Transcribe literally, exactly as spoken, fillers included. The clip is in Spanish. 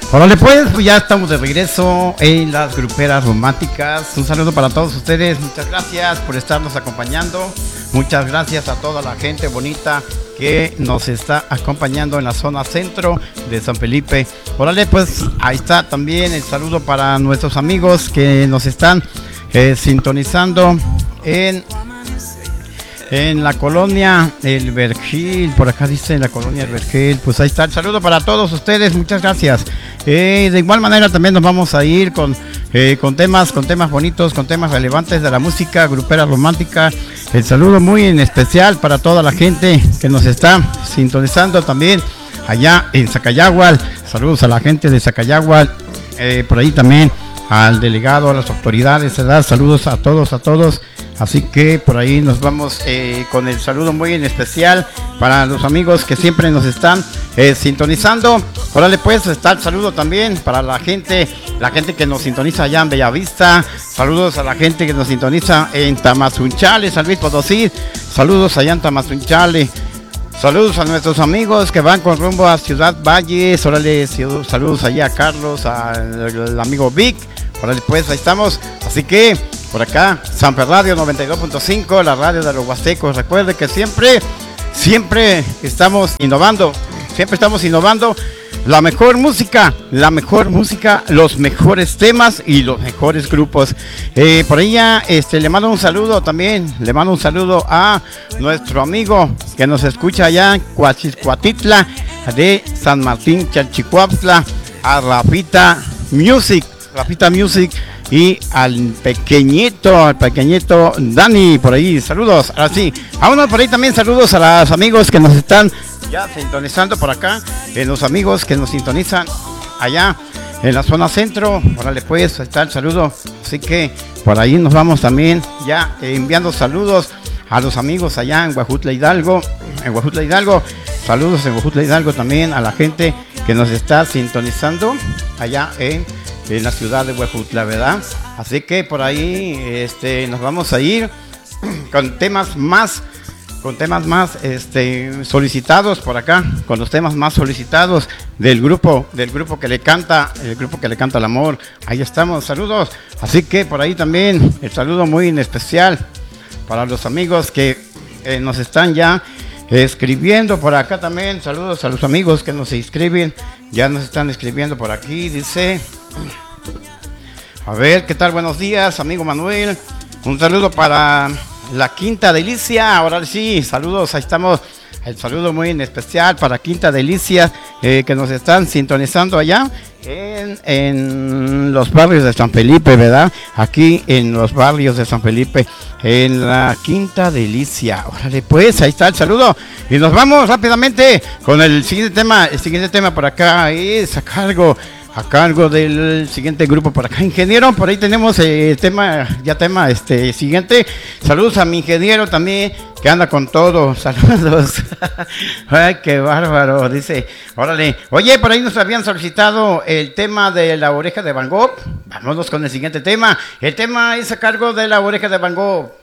Órale pues, pues ya estamos de regreso en las gruperas románticas. Un saludo para todos ustedes, muchas gracias por estarnos acompañando. Muchas gracias a toda la gente bonita que nos está acompañando en la zona centro de San Felipe. Órale pues, ahí está también el saludo para nuestros amigos que nos están eh, sintonizando en... En la colonia El Vergel, por acá dice la colonia El Vergel, pues ahí está el saludo para todos ustedes, muchas gracias. Eh, de igual manera también nos vamos a ir con, eh, con temas, con temas bonitos, con temas relevantes de la música grupera romántica. El saludo muy en especial para toda la gente que nos está sintonizando también allá en Zacayahual. Saludos a la gente de Zacayahual, eh, por ahí también al delegado, a las autoridades, ¿verdad? Saludos a todos, a todos. Así que por ahí nos vamos eh, con el saludo muy en especial para los amigos que siempre nos están eh, sintonizando. Órale pues, está el saludo también para la gente, la gente que nos sintoniza allá en Bellavista. Saludos a la gente que nos sintoniza en Tamazunchale, San Luis Potosí. Saludos allá en Tamazunchale. Saludos a nuestros amigos que van con rumbo a Ciudad Valles. Órale, saludos allá a Carlos, al amigo Vic. Órale pues, ahí estamos. Así que por acá, Samper Radio noventa y dos punto cinco, la radio de los huastecos. Recuerde que siempre, siempre estamos innovando, siempre estamos innovando la mejor música, la mejor música, los mejores temas y los mejores grupos. Eh, por ella, este, le mando un saludo también, le mando un saludo a nuestro amigo que nos escucha allá en Coachiscuatitla de San Martín, Chalchicuautla, a Rafita Music, Rafita Music. Y al pequeñito, al pequeñito Dani, por ahí, saludos. Ahora sí, vámonos por ahí también, saludos a los amigos que nos están ya sintonizando por acá, eh, los amigos que nos sintonizan allá en la zona centro. Órale pues, ahí está el saludo. Así que por ahí nos vamos también ya eh, enviando saludos a los amigos allá en Huajutla Hidalgo, en Huajutla Hidalgo. Saludos en Huajutla Hidalgo también a la gente que nos está sintonizando allá en... en la ciudad de Huejutla, ¿verdad? Así que por ahí este, nos vamos a ir con temas más, con temas más este, solicitados por acá, con los temas más solicitados del grupo, del grupo que le canta, el grupo que le canta el amor. Ahí estamos, saludos. Así que por ahí también el saludo muy en especial para los amigos que eh, nos están ya escribiendo por acá también. Saludos a los amigos que nos escriben, ya nos están escribiendo por aquí, dice... A ver, ¿qué tal? Buenos días, amigo Manuel. Un saludo para la Quinta Delicia. Ahora sí, saludos, ahí estamos. El saludo muy en especial para Quinta Delicia, eh, que nos están sintonizando allá en, en los barrios de San Felipe, ¿verdad? Aquí en los barrios de San Felipe, en la Quinta Delicia. Órale, pues, ahí está el saludo. Y nos vamos rápidamente con el siguiente tema. El siguiente tema por acá es a cargo... a cargo del siguiente grupo por acá, ingeniero, por ahí tenemos el tema, ya tema este siguiente. Saludos a mi ingeniero también, que anda con todo, saludos. Ay, qué bárbaro, dice, órale. Oye, por ahí nos habían solicitado el tema de La Oreja de Van Gogh. Vámonos con el siguiente tema. El tema es a cargo de La Oreja de Van Gogh.